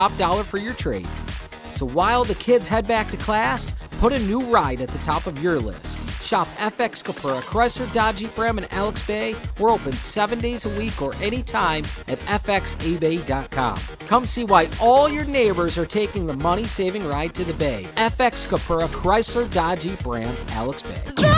top dollar for your trade. So while the kids head back to class, put a new ride at the top of your list. Shop FX Capura, Chrysler, Dodge, Jeep, Ram, and Alex Bay. We're open 7 days a week or anytime at fxabay.com. Come see why all your neighbors are taking the money-saving ride to the Bay. FX Capura, Chrysler, Dodge, Jeep, Ram, Alex Bay.